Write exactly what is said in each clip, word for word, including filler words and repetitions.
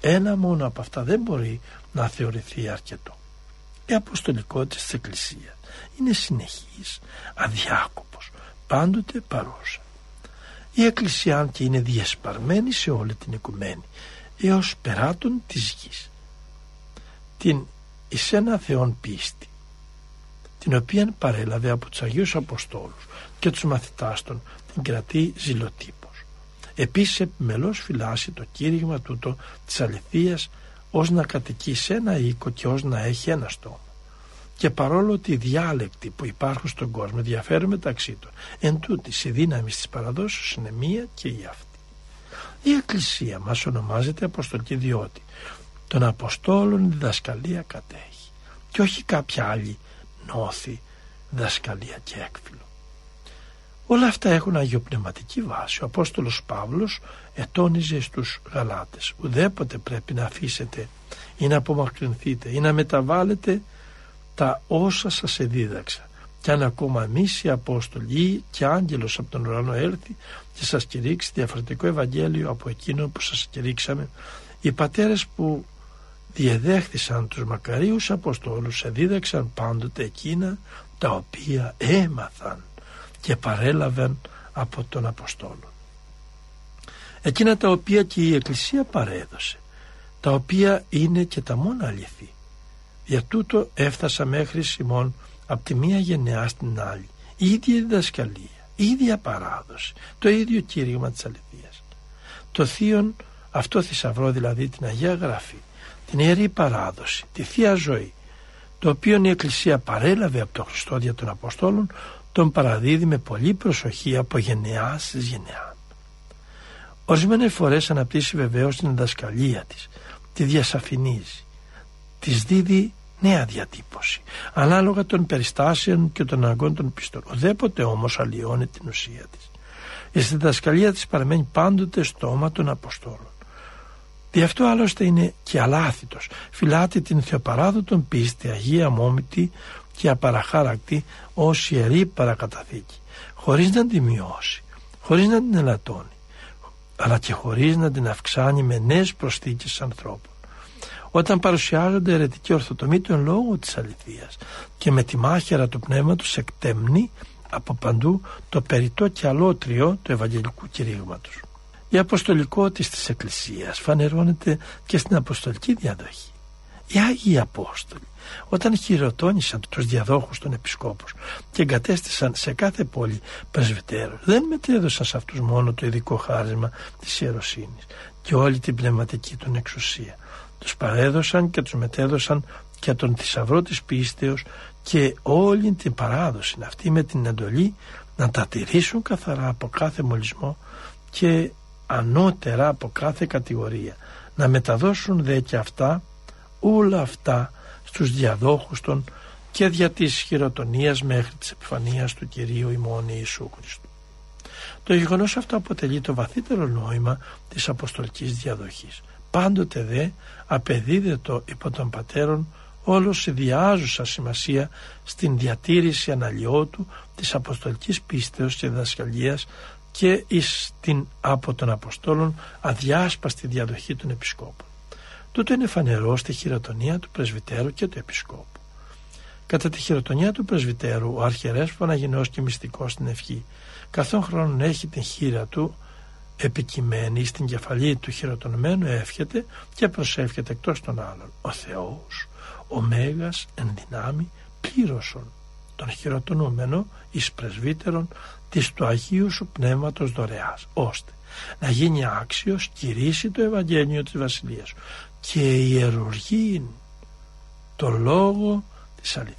ένα μόνο από αυτά δεν μπορεί να θεωρηθεί αρκετό. Η αποστολικότητα της Εκκλησίας είναι συνεχής, αδιάκοπος, πάντοτε παρούσα. Η Εκκλησία, αν και είναι διεσπαρμένη σε όλη την οικουμένη έως περάτων της γης, την εις ένα Θεόν πίστη, την οποία παρέλαβε από τους Αγίους Αποστόλους και τους μαθητάς των, την κρατεί ζηλοτύπος. Επίσης επιμελώς φυλάσσει το κήρυγμα τούτο της αληθείας, ως να κατοικεί σε ένα οίκο και ως να έχει ένα στόμα. Και παρόλο ότι οι διάλεκτοι που υπάρχουν στον κόσμο διαφέρουν μεταξύ των, εν τούτης η δύναμη της παραδόσεως είναι μία και η αυτή. Η Εκκλησία μας ονομάζεται Αποστολική διότι των Αποστόλων διδασκαλία κατέχει και όχι κάποια άλλη νόθη διδασκαλία και έκφυλο. Όλα αυτά έχουν αγιοπνευματική βάση. Ο Απόστολος Παύλος ετώνιζε στους Γαλάτες: ουδέποτε πρέπει να αφήσετε ή να απομακρυνθείτε ή να μεταβάλλετε τα όσα σας εδίδαξα, κι αν ακόμα εμείς οι Απόστολοι και άγγελος από τον ουρανό έλθει και σας κηρύξει διαφορετικό Ευαγγέλιο από εκείνο που σας κηρύξαμε, οι πατέρες που διεδέχθησαν τους μακαρίους Αποστόλους εδίδαξαν πάντοτε εκείνα τα οποία έμαθαν και παρέλαβαν από τον Αποστόλο. Εκείνα τα οποία και η Εκκλησία παρέδωσε, τα οποία είναι και τα μόνα αληθή. Για τούτο έφτασα μέχρι Σιμών από τη μία γενεά στην άλλη, η ίδια διδασκαλία, η ίδια παράδοση, το ίδιο κήρυγμα της αληθείας. Το θείον αυτό θησαυρό, δηλαδή την Αγία Γραφή, την Ιερή Παράδοση, τη Θεία Ζωή, το οποίο η Εκκλησία παρέλαβε από τον Χριστό δια των Αποστόλων, τον παραδίδει με πολλή προσοχή από γενεά σε γενεά. Ορισμένες φορές αναπτύσσει βεβαίως την διδασκαλία της, τη διασαφηνίζει, της δίδει νέα διατύπωση, ανάλογα των περιστάσεων και των αναγκών των πιστών. Ουδέποτε όμως αλλοιώνει την ουσία της. Η διδασκαλία της παραμένει πάντοτε στο όμα των Αποστόλων. Δι' αυτό άλλωστε είναι και αλάθητος. Φυλάται την θεοπαράδοτον πίστη, αγία, αμόμητη και απαραχάρακτη ως ιερή παρακαταθήκη, χωρίς να την μειώσει, χωρίς να την ελαττώνει, αλλά και χωρίς να την αυξάνει με νέες προσθήκες ανθρώπων. Όταν παρουσιάζονται αιρετικοί ορθοτομοί των λόγων της αληθείας και με τη μάχαιρα του πνεύματος εκτέμνει από παντού το περιττό και αλότριο του Ευαγγελικού κηρύγματος. Η αποστολικότητα της Εκκλησίας φανερώνεται και στην αποστολική διαδοχή. Οι Άγιοι Απόστολοι, όταν χειροτώνησαν τους διαδόχους των επισκόπους και εγκατέστησαν σε κάθε πόλη πρεσβυτέρους, δεν μετέδωσαν σε αυτούς μόνο το ειδικό χάρισμα της ιεροσύνης και όλη την πνευματική των εξουσία. Τους παρέδωσαν και τους μετέδωσαν και τον θησαυρό της πίστεως και όλη την παράδοση αυτή, με την εντολή να τα τηρήσουν καθαρά από κάθε μολυσμό και ανώτερα από κάθε κατηγορία, να μεταδώσουν δε και αυτά, όλα αυτά στους διαδόχους των και δια της χειροτονίας μέχρι της επιφανείας του Κυρίου ημών Ιησού Χριστού. Το γεγονός αυτό αποτελεί το βαθύτερο νόημα της αποστολικής διαδοχής. Πάντοτε δε απεδίδετο υπό των πατέρων όλος σε διάζουσα σημασία στην διατήρηση αναλυότου της αποστολικής πίστεως και διδασκαλίας και εις την από των Αποστόλων αδιάσπαστη διαδοχή των επισκόπων. Τούτο είναι φανερό στη χειροτονία του πρεσβυτέρου και του επισκόπου. Κατά τη χειροτονία του πρεσβυτέρου, ο αρχιερεύς Παναγινός και μυστικός στην ευχή, καθόν χρόνων έχει την χείρα του επικειμένη στην κεφαλή του χειροτονημένου, εύχεται και προσεύχεται εκτός των άλλων: ο Θεός, ο Μέγας εν δυνάμει, πλήρωσον τον χειροτονούμενο εις πρεσβύτερον της του Αγίου Σου Πνεύματος δωρεάς, ώστε να γίνει άξιος κηρύσει το Ευαγγέλιο της Βασιλείας Σου και ιερουργεί το λόγο της αληθείας.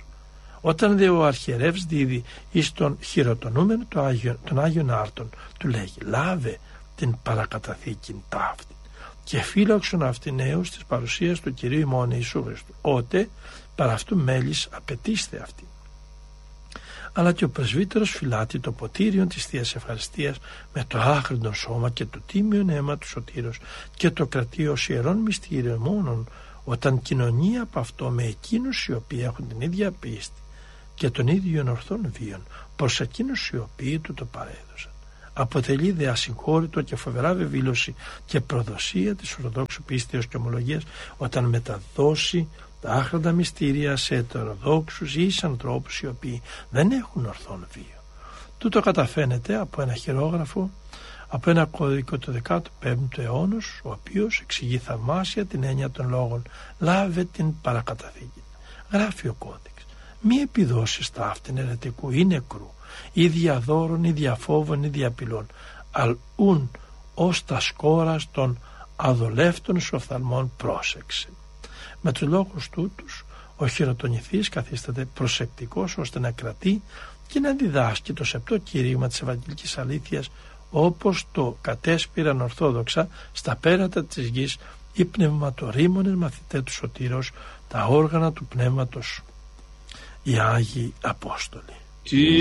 Όταν δε ο αρχιερεύς δίδει εις τον χειροτονούμενο το Άγιο, των Άγιων Άρτων, του λέγει: λάβε την παρακαταθήκην ταύτη και φύλαξον αυτήν έως της παρουσίας του Κυρίου ημών Ιησού Χριστού, ότε παρά αυτού μέλης απαιτήστε αυτή. Αλλά και ο πρεσβύτερος φυλάτει το ποτήριο της Θείας Ευχαριστίας με το άχρηντον σώμα και το τίμιον αίμα του σωτήρος και το κρατεί ως ιερών μυστήριων μόνον όταν κοινωνεί από αυτό με εκείνους οι οποίοι έχουν την ίδια πίστη και των ίδιων ορθών βίων προς εκείνους οι οποίοι του το παρέδωσαν. αποτελεί δε ασυγχώρητο και φοβερά βεβήλωση και προδοσία της Ορθοδόξου πίστεως και ομολογίας όταν μεταδώσει τα άχροντα μυστήρια σε ετεροδόξους ή σε ανθρώπους οι οποίοι δεν έχουν ορθόν βίο. Τούτο καταφαίνεται από ένα χειρόγραφο, από ένα κώδικο του δέκατου πέμπτου αιώνα, ο οποίος εξηγεί θαυμάσια την έννοια των λόγων «λάβε την παρακαταθήκη». Γράφει ο κώδικας: «Μη επιδώσεις τα αυτήν ερετικού ή νεκρού, ή διαδόρων ή διαφόβων ή διαπυλών, αλ ούν ως τα σκόρας των αδολεύτων σου οφθαλμών πρόσεξε». Με τους λόγους τούτους ο χειροτονηθής καθίσταται προσεκτικός ώστε να κρατεί και να διδάσκει το σεπτό κήρυγμα της Ευαγγελικής Αλήθειας όπως το κατέσπηραν ορθόδοξα στα πέρατα της γης οι πνευματορήμονες μαθητές του Σωτήρος, τα όργανα του πνεύματος, οι Άγιοι Απόστολοι.